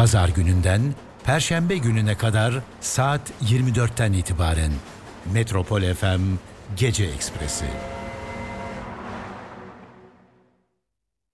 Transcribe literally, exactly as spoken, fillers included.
Pazar gününden Perşembe gününe kadar saat yirmi dörtten itibaren Metropol F M Gece Ekspresi.